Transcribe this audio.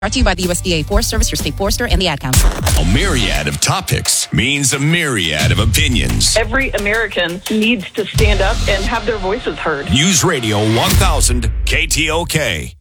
Brought to you by the USDA Forest Service, your state forester, and the Ad Council. A myriad of topics means a myriad of opinions. Every American needs to stand up and have their voices heard. News Radio 1000 KTOK.